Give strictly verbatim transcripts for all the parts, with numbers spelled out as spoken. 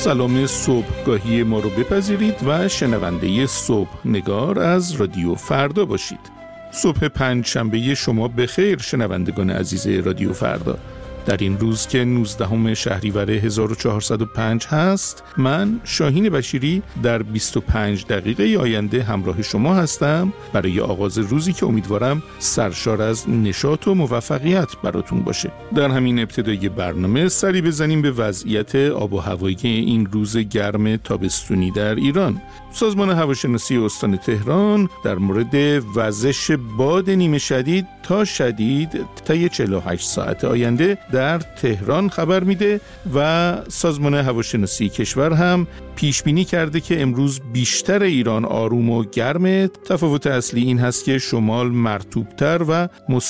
سلام صبحگاهی ما رو بپذیرید و شنونده صبح نگار از رادیو فردا باشید. صبح پنج شنبه شما بخیر شنوندگان عزیز رادیو فردا. در این روز که نوزدهم شهریور هزار و چهارصد و پنج هست، من شاهین بشیری در بیست و پنج دقیقه آینده همراه شما هستم برای آغاز روزی که امیدوارم سرشار از نشاط و موفقیت براتون باشه. در همین ابتدای برنامه سری بزنیم به وضعیت آب و هوایی این روز گرم تابستونی در ایران. سازمان هواشناسی استان تهران در مورد وزش باد نیمه شدید تا شدید طی چهل و هشت ساعت آینده در تهران خبر میده و سازمان هواشناسی کشور هم پیش بینی کرده که امروز بیشتر ایران آروم و گرمه. تفاوت اصلی این هست که شمال مرطوب‌تر و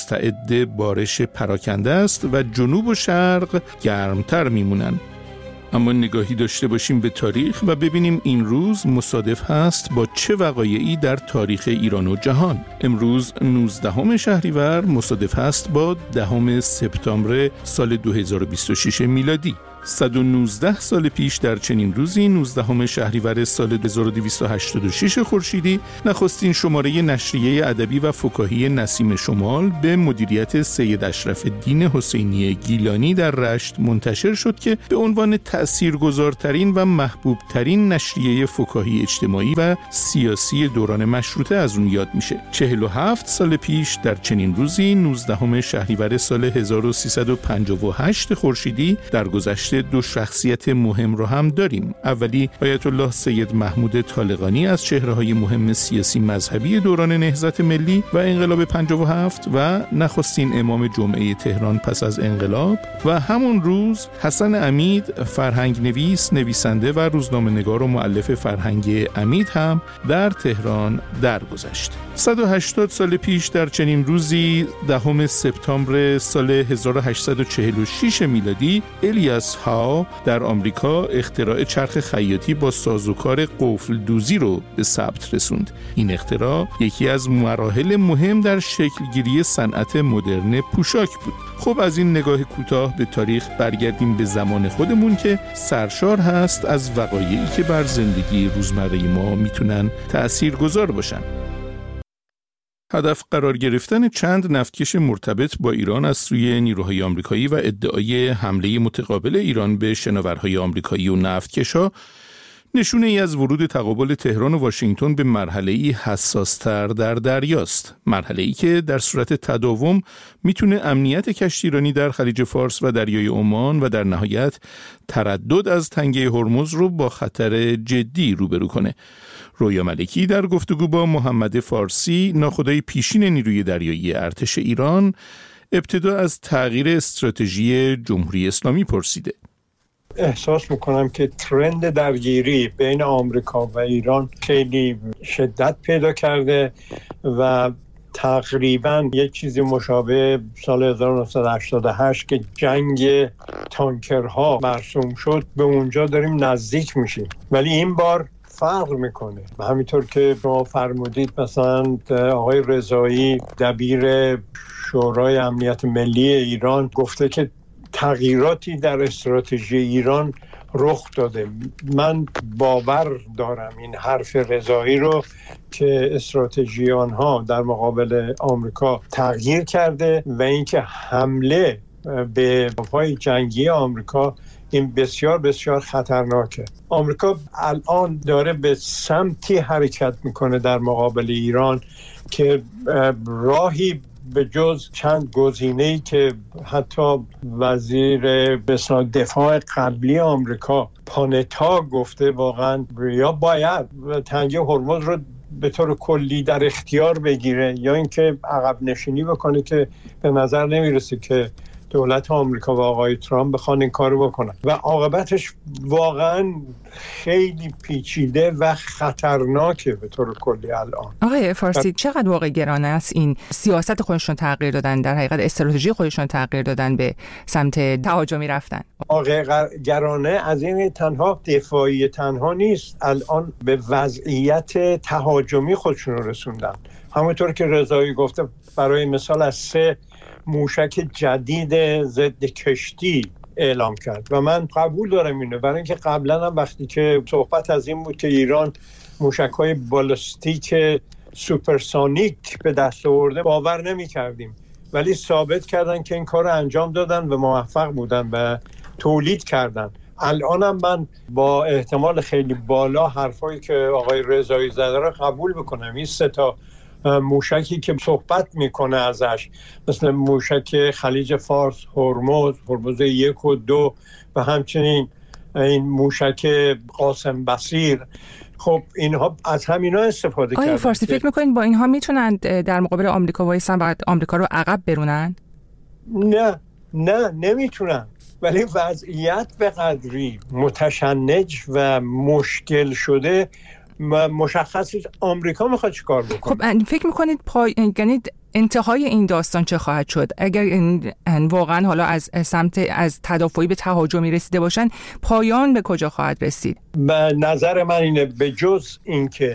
مستعد بارش پراکنده است و جنوب و شرق گرمتر میمونن. اما نگاهی داشته باشیم به تاریخ و ببینیم این روز مصادف هست با چه وقایعی در تاریخ ایران و جهان. امروز نوزدهم شهریور مصادف هست با دهم سپتامبر سال دو هزار و بیست و شش میلادی. صد و نوزده سال پیش در چنین روزی نوزدهم شهریور سال هزار و دویست و هشتاد و شش خورشیدی نخستین شماره نشریه ادبی و فکاهی نسیم شمال به مدیریت سید اشرف الدین حسینی گیلانی در رشت منتشر شد که به عنوان تأثیرگذارترین و محبوبترین نشریه فکاهی اجتماعی و سیاسی دوران مشروطه از اون یاد میشه. چهل و هفت سال پیش در چنین روزی نوزدهم شهریور سال هزار و سیصد و پنجاه و هشت خورشیدی در گذشته دو شخصیت مهم رو هم داریم. اولی آیت الله سید محمود طالقانی از چهره‌های مهم سیاسی مذهبی دوران نهضت ملی و انقلاب پنجاه و هفت و نخستین امام جمعه تهران پس از انقلاب، و همون روز حسن عمید فرهنگ نویس، نویسنده و روزنامه‌نگار و مؤلف فرهنگ عمید هم در تهران درگذشت. صد و هشتاد سال پیش در چنین روزی دهم سپتامبر سال هزار و هشتصد و چهل و شش میلادی الیاس هاو در آمریکا اختراع چرخ خیاطی با سازوکار قفل دوزی رو به ثبت رسوند. این اختراع یکی از مراحل مهم در شکلگیری صنعت مدرن پوشاک بود. خب از این نگاه کوتاه به تاریخ برگردیم به زمان خودمون که سرشار هست از وقایعی که بر زندگی روزمره ما میتونن تأثیرگذار باشن. هدف قرار گرفتن چند نفتکش مرتبط با ایران از سوی نیروهای آمریکایی و ادعای حمله متقابل ایران به شناورهای آمریکایی و نفتکش‌ها نشونه ای از ورود تقابل تهران و واشنگتن به مرحله‌ای حساس‌تر در دریاست. مرحله‌ای که در صورت تداوم میتونه امنیت کشتیرانی در خلیج فارس و دریای عمان و در نهایت تردد از تنگه هرمز رو با خطر جدی روبرو کنه. رویا ملکی در گفتگو با محمد فارسی ناخدای پیشین نیروی دریایی ارتش ایران ابتدا از تغییر استراتژی جمهوری اسلامی پرسیده. احساس میکنم که ترند درگیری بین آمریکا و ایران خیلی شدت پیدا کرده و تقریبا یک چیزی مشابه سال هزار و نهصد و هشتاد و هشت که جنگ تانکرها مرسوم شد به اونجا داریم نزدیک میشیم، ولی این بار فرق میکنه. همینطور که شما فرمودید مثلا آقای رضایی دبیر شورای امنیت ملی ایران گفته که تغییراتی در استراتژی ایران رخ داده. من باور دارم این حرف رضایی رو که استراتژی آنها در مقابل آمریکا تغییر کرده و اینکه حمله به نیروهای جنگی آمریکا این بسیار بسیار خطرناکه. آمریکا الان داره به سمتی حرکت میکنه در مقابل ایران که راهی به جز چند گزینه‌ای که حتی وزیر دفاع قبلی آمریکا پانتا گفته واقعا یا باید تنگه هرمز رو به طور کلی در اختیار بگیره یا اینکه عقب نشینی بکنه که به نظر نمیرسه که دولت آمریکا و آقای ترامپ بخوان این کارو بکنن و عاقبتش واقعا خیلی پیچیده و خطرناکه به طور کلی الان. آقای فارسی چقدر واقع گرانه است این سیاست خودشون تغییر دادن، در حقیقت استراتژی خودشون تغییر دادن به سمت تهاجمی رفتن؟ واقع گرانه از این تنها دفاعی تنها نیست، الان به وضعیت تهاجمی خودشون رسوندن. همونطور که رضایی گفته برای مثال از سه موشک جدید ضد کشتی اعلام کرد و من قبول دارم اینو، برای اینکه قبلا هم وقتی که صحبت از این بود که ایران موشک‌های بالستیک سوپرسونیک به دست آورده باور نمی‌کردیم، ولی ثابت کردن که این کار رو انجام دادن و موفق بودن و تولید کردن. الانم من با احتمال خیلی بالا حرفایی که آقای رضایی زده رو قبول بکنم. این سه تا موشکی که صحبت میکنه ازش، مثل موشک خلیج فارس، هرمز، هرمز یک و دو و همچنین این موشک قاسم بصیر، خب اینها از همینا استفاده کردن. آیا فارسی فکر میکنین با اینها میتونن در مقابل آمریکا وایسن و آمریکا رو عقب برونن؟ نه نه نمیتونن، ولی وضعیت به قدری متشنج و مشکل شده مشخص آمریکا میخواد چی کار بکنه. خب فکر میکنید پای... یعنی انتهای این داستان چه خواهد شد اگر این واقعا حالا از سمت از تدافعی به تهاجمی رسیده باشن؟ پایان به کجا خواهد رسید؟ به نظر من اینه به جز اینکه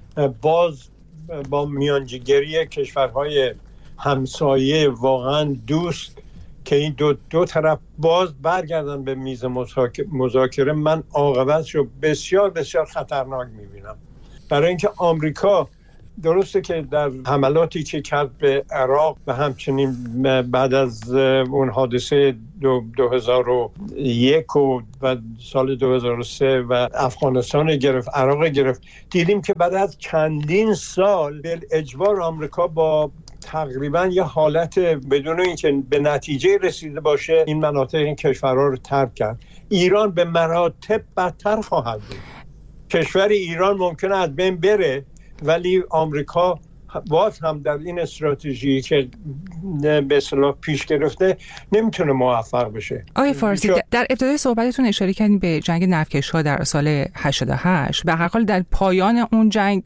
باز با میانجیگری کشورهای همسایه واقعا دوست که این دو, دو طرف باز برگردن به میز مذاکره، من عاقبتش رو بسیار بسیار خطرناک میبینم. برای اینکه آمریکا درسته که در حملاتی که کرد به عراق و همچنین بعد از اون حادثه دو, دو هزار و یک و, و سال دو هزار و سه و افغانستان گرفت، عراق گرفت، دیدیم که بعد از چندین سال به اجبار آمریکا با تقریبا یه حالت بدون اینکه به نتیجه رسیده باشه این مناطق این کشورها رو ترک کرد. ایران به مراتب بدتر خواهد بود. کشور ایران ممکنه از بین بره، ولی آمریکا باز هم در این استراتژی که به اصطلاح پیش گرفته نمیتونه موفق بشه. آقای فارسی چون... در ابتدای صحبتتون اشاره کردین به جنگ نفتکش‌ها در سال هشتاد و هشت. به هر حال در پایان اون جنگ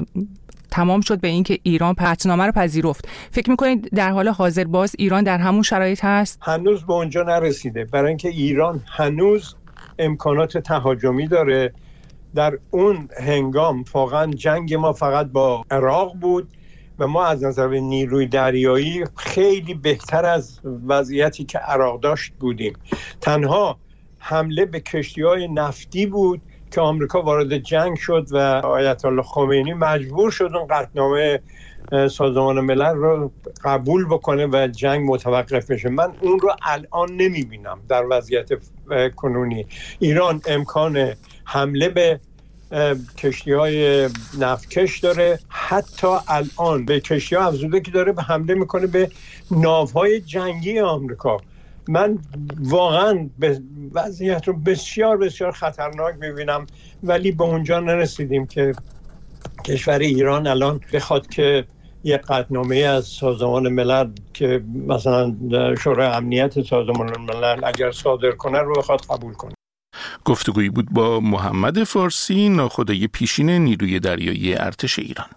تمام شد به این که ایران قطعنامه رو پذیرفت. فکر میکنید در حال حاضر باز ایران در همون شرایط هست؟ هنوز به اونجا نرسیده، برای اینکه ایران هنوز امکانات تهاجمی داره. در اون هنگام واقعا جنگ ما فقط با عراق بود و ما از نظر نیروی دریایی خیلی بهتر از وضعیتی که عراق داشت بودیم. تنها حمله به کشتی‌های نفتی بود که آمریکا وارد جنگ شد و آیت الله خمینی مجبور شد اون قطعنامه سازمان ملل رو قبول بکنه و جنگ متوقف بشه. من اون رو الان نمیبینم در وضعیت کنونی. ایران امکان حمله به کشتی‌های نفتکش داره، حتی الان به کشتی‌ها افزودگی داره به حمله میکنه به ناوهای جنگی آمریکا. من واقعا به وضعیت رو بسیار بسیار خطرناک میبینم، ولی به اونجا نرسیدیم که کشور ایران الان بخواد که یک قطعنامه از سازمان ملل که مثلا شورای امنیت سازمان ملل اگر صادر کنه رو بخواد قبول کنه. گفتگویی بود با محمد فارسی، ناخدای پیشین نیروی دریایی ارتش ایران.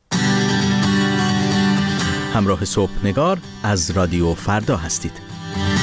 همراه صبحنگار از رادیو فردا هستید.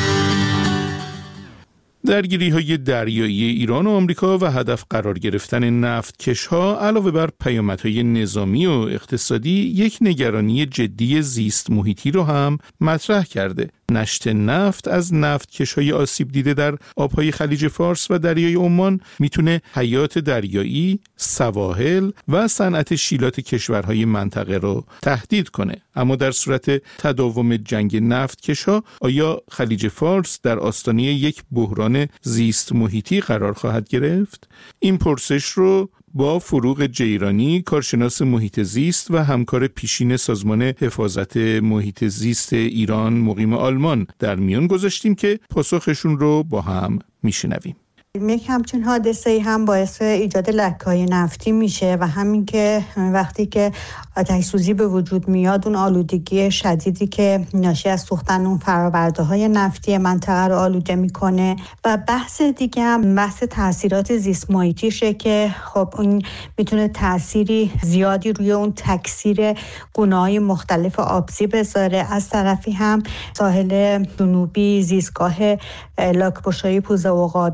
درگیری‌های دریایی ایران و آمریکا و هدف قرار گرفتن نفتکش‌ها علاوه بر پیامدهای نظامی و اقتصادی یک نگرانی جدی زیست محیطی رو هم مطرح کرده. نشت نفت از نفتکش‌های آسیب دیده در آب‌های خلیج فارس و دریای عمان میتونه حیات دریایی، سواحل و صنعت شیلات کشورهای منطقه رو تهدید کنه. اما در صورت تداوم جنگ نفتکش‌ها آیا خلیج فارس در آستانه یک بحران زیست محیطی قرار خواهد گرفت؟ این پرسش رو با فروغ جیرانی، کارشناس محیط زیست و همکار پیشین سازمان حفاظت محیط زیست ایران مقیم آلمان در میان گذاشتیم که پاسخشون رو با هم میشنویم. یک همچین حادثه هم باعث ایجاد لکه‌های نفتی میشه و همین که وقتی که آتش سوزی به وجود میاد اون آلودگی شدیدی که ناشی از سوختن اون فرآورده‌های نفتی منطقه رو آلوده میکنه. و بحث دیگه هم بحث تاثیرات زیست محیطیشه که خب اون میتونه تأثیری زیادی روی اون تکثیر گونه‌های مختلف آبزی بذاره. از طرفی هم ساحل جنوبی زیستگاه لاک‌پشت‌های پوزه عقابی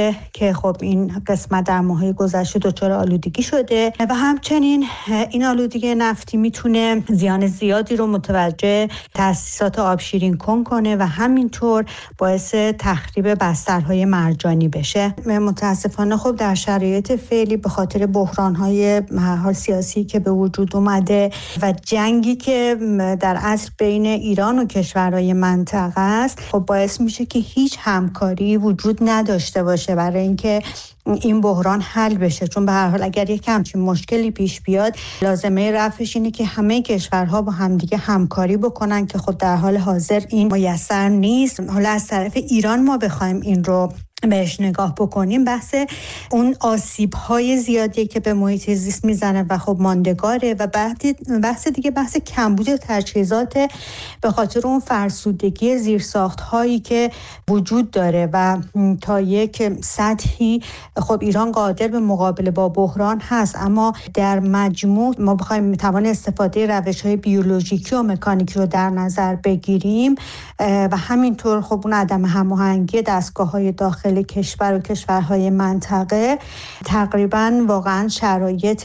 میگه که خب این قسمت در ماه‌های گذشته دچار آلودگی شده و همچنین این آلودگی نفتی میتونه زیان زیادی رو متوجه تأسیسات آبشیرین کن کنه و همینطور باعث تخریب بسترهای مرجانی بشه. متاسفانه خب در شرایط فعلی به خاطر بحران‌های حال سیاسی که به وجود اومده و جنگی که در اصل بین ایران و کشورهای منطقه است، خب باعث میشه که هیچ همکاری وجود نداشته باشه برای اینکه این بحران حل بشه، چون به هر حال اگر یک همچین مشکلی پیش بیاد لازمه رفعش اینه که همه کشورها با همدیگه همکاری بکنن که خب در حال حاضر این میسر نیست. حالا از طرف ایران ما بخوایم این رو بهش نگاه بکنیم، بحث اون آسیب‌های زیادی که به محیط زیست میزنه و خب ماندگاره و بحث دیگه بحث کمبود تجهیزات به خاطر اون فرسودگی زیرساخت‌هایی که وجود داره و تا یک سطحی خب ایران قادر به مقابله با بحران هست، اما در مجموع ما بخوایم توان استفاده روش‌های بیولوژیکی و مکانیکی رو در نظر بگیریم و همینطور خب اون عدم هماهنگی دستگاه‌های داخل کشور و کشورهای منطقه تقریبا واقعا شرایط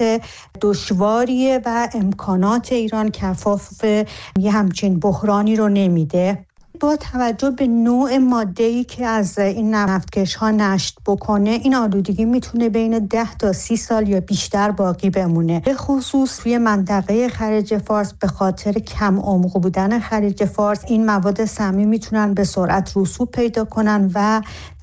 دشواریه و امکانات ایران کفاف یه همچین بحرانی رو نمیده. با توجه به نوع ماده‌ای که از این نفتکش ها نشت بکنه، این آلودگی میتونه بین ده تا سی سال یا بیشتر باقی بمونه. به خصوص توی منطقه خلیج فارس به خاطر کم عمق بودن خلیج فارس این مواد سمی میتونن به سرعت رسوب پیدا کنن و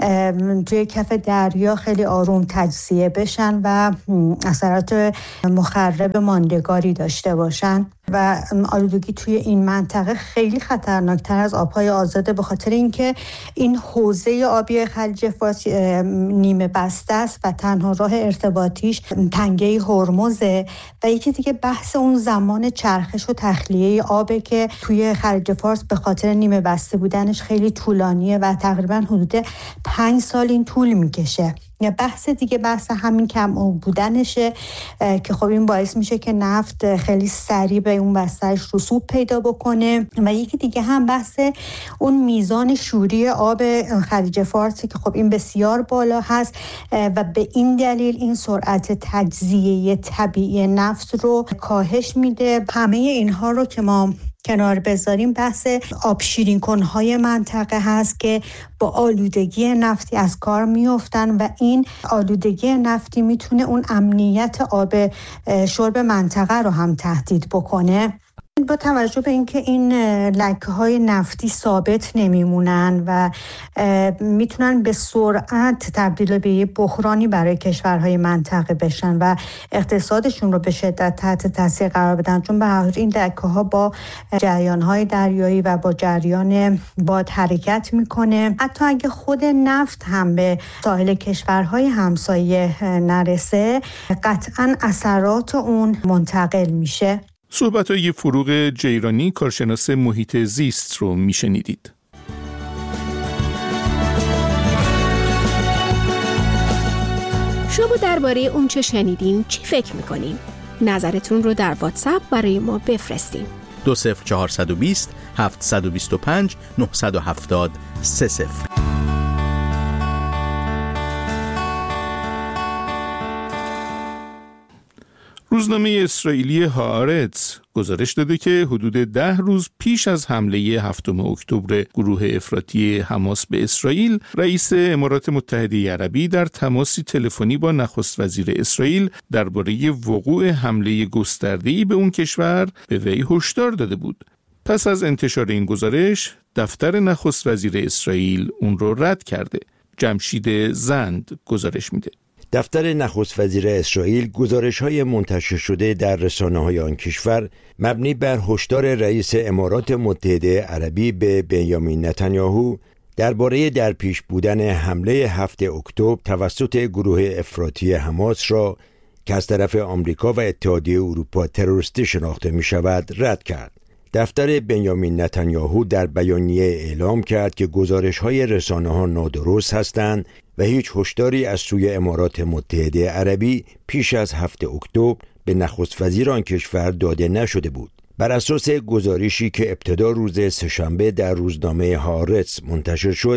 توی کف دریا خیلی آروم تجزیه بشن و اثرات مخرب ماندگاری داشته باشن و آلودگی توی این منطقه خیلی خطرناکتر از آبهای آزاده به خاطر اینکه این حوزه آبی خلیج فارس نیمه بسته است و تنها راه ارتباطیش تنگه هرمزه و یکی دیگه بحث اون زمان چرخش و تخلیه آبه که توی خلیج فارس به خاطر نیمه بسته بودنش خیلی طولانیه و تقریبا حدود پنج سال این طول میکشه. یا بحث دیگه بحث همین کم بودنشه که خب این باعث میشه که نفت خیلی سریع به اون بسترش رسوب پیدا بکنه و یکی دیگه هم بحث اون میزان شوری آب خلیج فارس که خب این بسیار بالا هست و به این دلیل این سرعت تجزیه طبیعی نفت رو کاهش میده. همه اینها رو که ما کنار بذاریم بحث آبشیرین کنهای منطقه هست که با آلودگی نفتی از کار میافتن و این آلودگی نفتی میتونه اون امنیت آب شرب منطقه رو هم تهدید بکنه. با توجه به اینکه این لکه‌های نفتی ثابت نمیمونن و میتونن به سرعت تبدیل به یه بحرانی برای کشورهای منطقه بشن و اقتصادشون رو به شدت تحت تاثیر قرار بدن، چون به هر حال این لکه‌ها با جریان‌های دریایی و با جریان باد حرکت میکنه. حتی اگه خود نفت هم به ساحل کشورهای همسایه نرسه، قطعاً اثرات اون منتقل میشه. صحبت‌های فروغ جیرانی کارشناس محیط زیست رو میشنیدید. شما درباره اون چه شنیدین چی فکر میکنین؟ نظرتون رو در واتساپ برای ما بفرستین. دو صفر چهارصد و بیست هفتصد و بیست و پنج نهصد و هفتاد سه صفر. روزنامه اسرائیلی هآرتز گزارش داده که حدود ده روز پیش از حمله هفتم اکتبر گروه افراطی حماس به اسرائیل، رئیس امارات متحده عربی در تماسی تلفنی با نخست وزیر اسرائیل درباره وقوع حمله گسترده‌ای به اون کشور به وی هشدار داده بود. پس از انتشار این گزارش، دفتر نخست وزیر اسرائیل اون رو رد کرده. جمشید زند گزارش میده. دفتر نخست وزیر اسرائیل گزارش‌های منتشر شده در رسانه‌های آن کشور مبنی بر هشدار رئیس امارات متحده عربی به بنیامین نتانیاهو درباره در پیش بودن حمله هفتم اکتبر توسط گروه افراطی حماس را که از طرف آمریکا و اتحادیه اروپا تروریستی شناخته می‌شود رد کرد. دفتر بنیامین نتانیاهو در بیانیه اعلام کرد که گزارش‌های رسانه‌ها نادرست هستند و هیچ هشداری از سوی امارات متحده عربی پیش از هفتم اکتبر به نخست وزیر آن کشور داده نشده بود. بر اساس گزارشی که ابتدا روز سه‌شنبه در روزنامه هآرتز منتشر شد،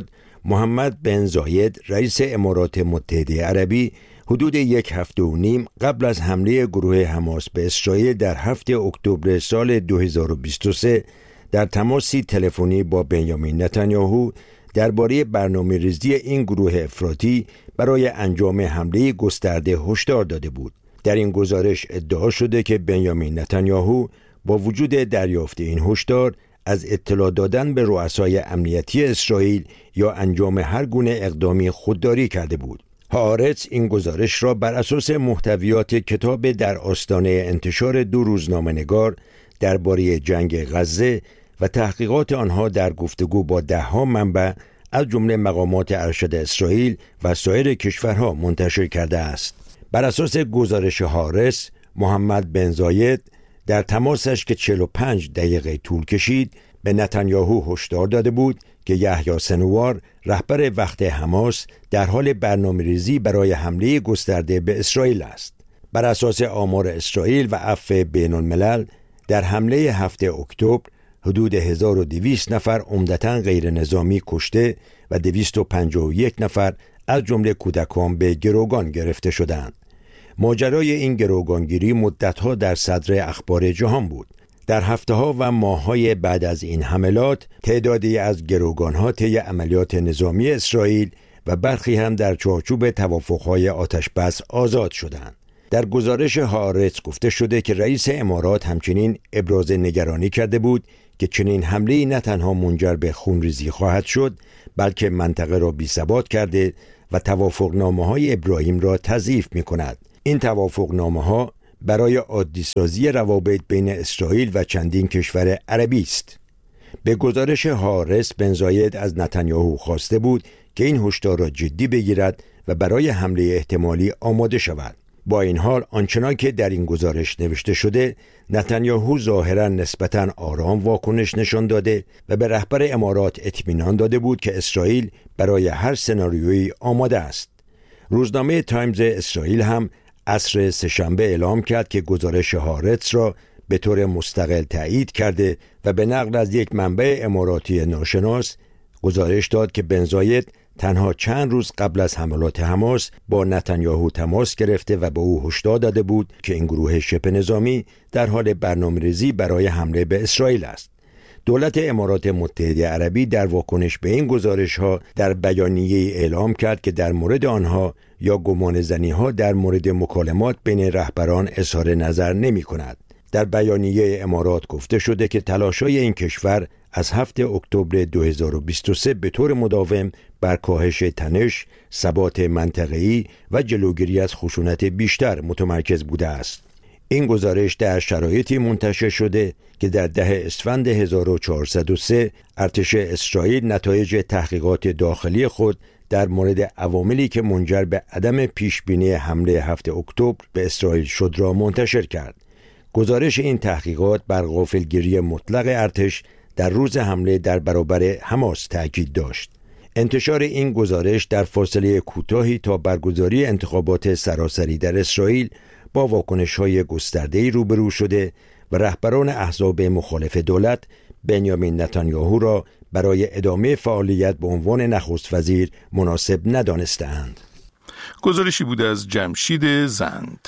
محمد بن زاید رئیس امارات متحده عربی حدود یک هفته و نیم قبل از حمله گروه حماس به اسرائیل در هفته اکتبر سال دو هزار و بیست و سه در تماسی تلفنی با بنیامین نتانیاهو درباره برنامه‌ریزی این گروه افراطی برای انجام حمله گسترده هشدار داده بود. در این گزارش ادعا شده که بنیامین نتانیاهو با وجود دریافت این هشدار از اطلاع دادن به رؤسای امنیتی اسرائیل یا انجام هر گونه اقدامی خودداری کرده بود. هآرتز این گزارش را بر اساس محتویات کتاب در آستانه انتشار دو روزنامه‌نگار درباره جنگ غزه و تحقیقات آنها در گفتگو با ده‌ها منبع از جمله مقامات ارشد اسرائیل و سایر کشورها منتشر کرده است. بر اساس گزارش هآرتز، محمد بن زاید در تماسش که چهل و پنج دقیقه طول کشید به نتانیاهو هشدار داده بود که یحیی سنوار رهبر وقت حماس در حال برنامه‌ریزی برای حمله گسترده به اسرائیل است. بر اساس آمار اسرائیل و عفو بین الملل در حمله هفته اکتبر حدود هزار و دویست نفر عمدتاً غیر نظامی کشته و دویست و پنجاه و یک نفر از جمله کودکان به گروگان گرفته شدند. ماجرای این گروگانگیری مدتها در صدر اخبار جهان بود. در هفته‌ها و ماه‌های بعد از این حملات تعدادی از گروگان‌ها طی عملیات نظامی اسرائیل و برخی هم در چارچوب توافق‌های آتش‌بس آزاد شدند. در گزارش هآرتز گفته شده که رئیس امارات همچنین ابراز نگرانی کرده بود که چنین حمله‌ای نه تنها منجر به خونریزی خواهد شد، بلکه منطقه را بی‌ثبات کرده و توافقنامه‌های ابراهیم را تضعیف می‌کند. این توافقنامه‌ها برای عادی‌سازی روابط بین اسرائیل و چندین کشور عربی است. به گزارش هآرتز، بن زاید از نتانیاهو خواسته بود که این هشدار را جدی بگیرد و برای حمله احتمالی آماده شود. با این حال آنچنان که در این گزارش نوشته شده، نتانیاهو ظاهراً نسبتاً آرام واکنش نشان داده و به رهبر امارات اطمینان داده بود که اسرائیل برای هر سناریویی آماده است. روزنامه تایمز اسرائیل هم عصر سه‌شنبه اعلام کرد که گزارش هآرتز را به طور مستقل تایید کرده و به نقل از یک منبع اماراتی ناشناس گزارش داد که بن زاید تنها چند روز قبل از حملات حماس با نتانیاهو تماس گرفته و به او هشدار داده بود که این گروه شبه نظامی در حال برنامه‌ریزی برای حمله به اسرائیل است. دولت امارات متحده عربی در واکنش به این گزارش‌ها در بیانیه‌ای اعلام کرد که در مورد آنها یا گمانه‌زنی‌ها در مورد مکالمات بین رهبران اظهار نظر نمی‌کند. در بیانیه امارات گفته شده که تلاش‌های این کشور از هفته اکتبر دو هزار و بیست و سه به طور مداوم بر کاهش تنش، ثبات منطقه‌ای و جلوگیری از خشونت بیشتر متمرکز بوده است. این گزارش در شرایطی منتشر شده که در ده اسفند هزار و چهارصد و سه ارتش اسرائیل نتایج تحقیقات داخلی خود در مورد عواملی که منجر به عدم پیشبینی حمله هفته اکتبر به اسرائیل شد را منتشر کرد. گزارش این تحقیقات بر غافلگیری مطلق ارتش در روز حمله در برابر حماس تأکید داشت. انتشار این گزارش در فاصله کوتاهی تا برگزاری انتخابات سراسری در اسرائیل با واکنش‌های گسترده‌ای روبرو شده و رهبران احزاب مخالف دولت بنیامین نتانیاهو را برای ادامه فعالیت به عنوان نخست وزیر مناسب ندانستند. گزارشی بود از جمشید زند.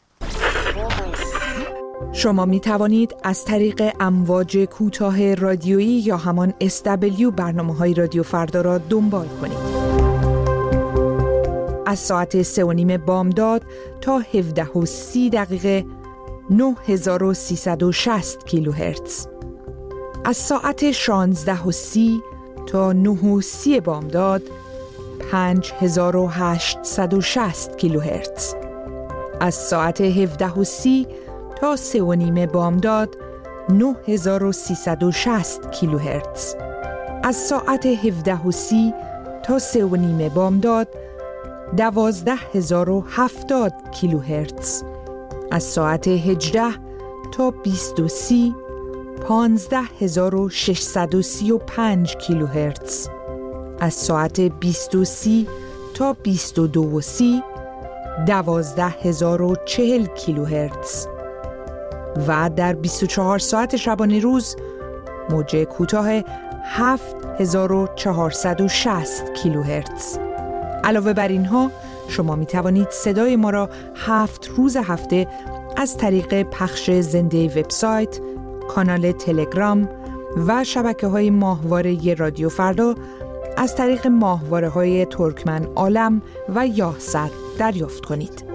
شما می توانید از طریق امواج کوتاه رادیویی یا همان اس دبلیو برنامه‌های رادیو فردا را دنبال کنید. از ساعت سه و نیم بامداد تا هفده و سی دقیقه نه هزار و سیصد و شصت کیلوهرتز. از ساعت شانزده و سی تا نه و سی بامداد پنج هزار و هشتصد و شصت کیلوهرتز. از ساعت هفده و سی تا سه و نیم بامداد نه هزار و سیصد و شصت کیلوهرتز. از ساعت هفده و سی تا سه و نیم بامداد دوازده هزار و هفتاد کیلوهرتز. از ساعت هجده تا بیست و سی پانزده هزار و ششصد و سی و پنج کیلوهرتز. از ساعت بیست و سی تا بیست و دو و سی دوازده هزار و چهل کیلوهرتز. و در بیست و چهار ساعت شبانه روز موج کوتاه هفت هزار و چهارصد و شصت کیلوهرتز. علاوه بر اینها شما می توانید صدای ما را هفت روز هفته از طریق پخش زنده وبسایت، کانال تلگرام و شبکه‌های ماهواره رادیو فردا از طریق ماهواره‌های ترکمن عالم و یاهصد دریافت کنید.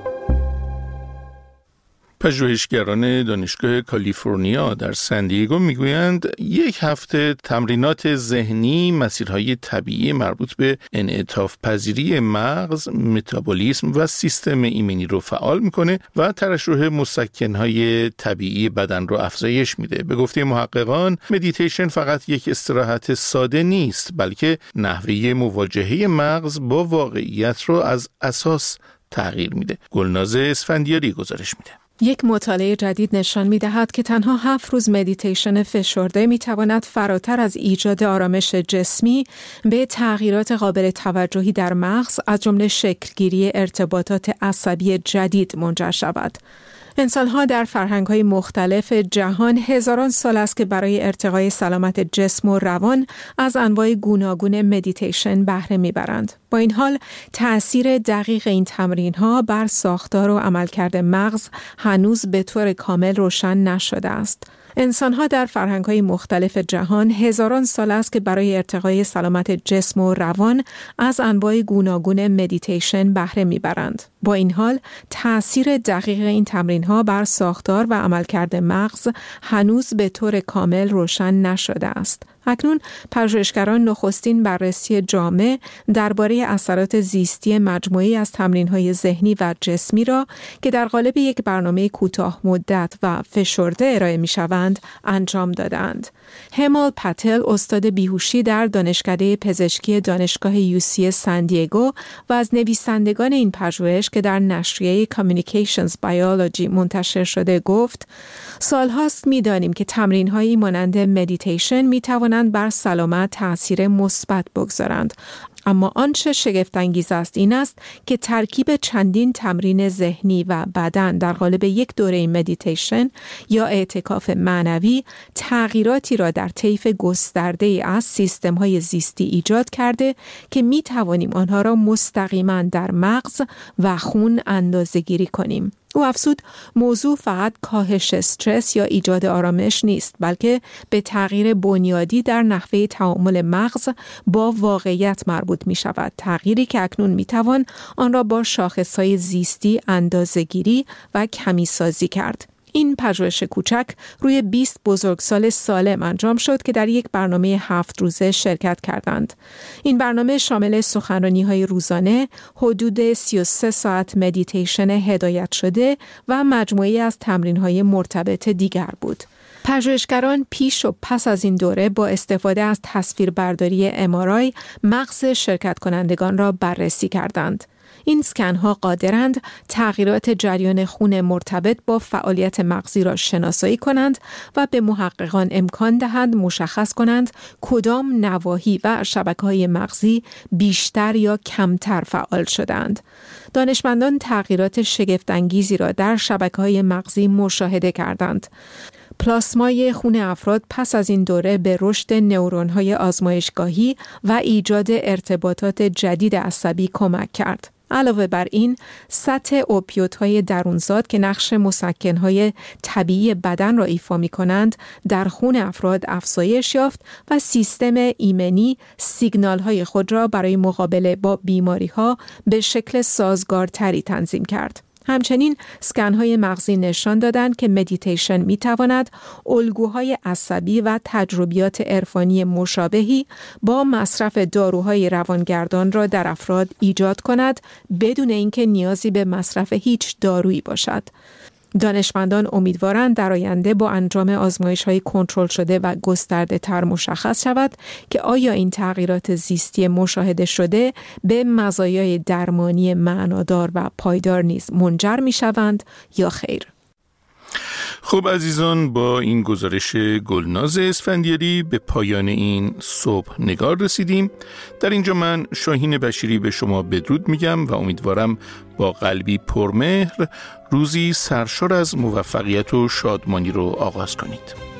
پژوهشگران دانشگاه کالیفرنیا در سندیگو میگویند یک هفته تمرینات ذهنی مسیرهای طبیعی مربوط به انعطاف پذیری مغز، متابولیسم و سیستم ایمنی رو فعال میکنه و ترشح مسکنهای طبیعی بدن رو افزایش میده. به گفته محققان، مدیتیشن فقط یک استراحت ساده نیست، بلکه نحوه مواجهه مغز با واقعیت رو از اساس تغییر میده. گلناز اسفندیاری گزارش میده. یک مطالعه جدید نشان می‌دهد که تنها هفت روز مدیتیشن فشرده می‌تواند فراتر از ایجاد آرامش جسمی به تغییرات قابل توجهی در مغز از جمله شکلگیری ارتباطات عصبی جدید منجر شود. انسان‌ها در فرهنگ‌های مختلف جهان هزاران سال است که برای ارتقای سلامت جسم و روان از انواع گوناگون مدیتیشن بهره می‌برند. با این حال تأثیر دقیق این تمرین‌ها بر ساختار و عملکرد مغز هنوز به طور کامل روشن نشده است. انسان‌ها در فرهنگ‌های مختلف جهان هزاران سال است که برای ارتقای سلامت جسم و روان از انواع گوناگون مدیتیشن بهره می‌برند. با این حال تأثیر دقیق این تمرین‌ها بر ساختار و عملکرد مغز هنوز به طور کامل روشن نشده است. اکنون پژوهشگران نخستین بررسی جامع درباره اثرات زیستی مجموعی از تمرین‌های ذهنی و جسمی را که در قالب یک برنامه کوتاه مدت و فشرده ارائه می‌شوند انجام دادند. همال پتل استاد بیهوشی در دانشکده پزشکی دانشگاه یو سی سندیگو و از نویسندگان این پژوهش که در نشریه Communications Biology منتشر شده گفت: سالهاست می‌دانیم که تمرین‌هایی مانند مدیتیشن می‌توانند بر سلامت تأثیر مثبت بگذارند. اما آنچه شگفت‌انگیز است این است که ترکیب چندین تمرین ذهنی و بدن در قالب یک دوره مدیتیشن یا اعتکاف معنوی تغییراتی را در طیف گسترده‌ای از سیستم‌های زیستی ایجاد کرده که می‌توانیم آنها را مستقیما در مغز و خون اندازه‌گیری کنیم. او افزود موضوع فقط کاهش استرس یا ایجاد آرامش نیست، بلکه به تغییر بنیادی در نحوه تعامل مغز با واقعیت مربوط می شود. تغییری که اکنون می توان آن را با شاخصهای زیستی اندازه‌گیری و کمی سازی کرد. این پژوهش کوچک روی بیست بزرگسال سالم انجام شد که در یک برنامه هفت روزه شرکت کردند. این برنامه شامل سخنرانی‌های روزانه، حدود سی و سه ساعت مدیتیشن هدایت شده و مجموعه‌ای از تمرین‌های مرتبط دیگر بود. پژوهشگران پیش و پس از این دوره با استفاده از تصویربرداری ام آر آی مغز شرکت کنندگان را بررسی کردند. این سکن ها قادرند تغییرات جریان خون مرتبط با فعالیت مغزی را شناسایی کنند و به محققان امکان دهند مشخص کنند کدام نواحی و شبکه‌های مغزی بیشتر یا کمتر فعال شدند. دانشمندان تغییرات شگفت‌انگیزی را در شبکه‌های مغزی مشاهده کردند. پلاسمای خون افراد پس از این دوره به رشد نورون‌های آزمایشگاهی و ایجاد ارتباطات جدید عصبی کمک کرد. علاوه بر این، سطح اوپیوت‌های درونزاد که نقش مسکن‌های طبیعی بدن را ایفا می‌کنند، در خون افراد افزایش یافت و سیستم ایمنی سیگنال‌های خود را برای مقابله با بیماری‌ها به شکل سازگارتری تنظیم کرد. همچنین سکن‌های مغزی نشان دادند که مدیتیشن می‌تواند الگوهای عصبی و تجربیات عرفانی مشابهی با مصرف داروهای روانگردان را در افراد ایجاد کند بدون اینکه نیازی به مصرف هیچ دارویی باشد. دانشمندان امیدوارند در آینده با انجام آزمایش‌های کنترل شده و گسترده تر مشخص شود که آیا این تغییرات زیستی مشاهده شده به مزایای درمانی معنادار و پایدار نیز منجر می‌شوند یا خیر. خب عزیزان، با این گزارش گلناز اسفندیاری به پایان این صبح نگار رسیدیم. در اینجا من شاهین بشیری به شما بدرود میگم و امیدوارم با قلبی پرمهر روزی سرشار از موفقیت و شادمانی رو آغاز کنید.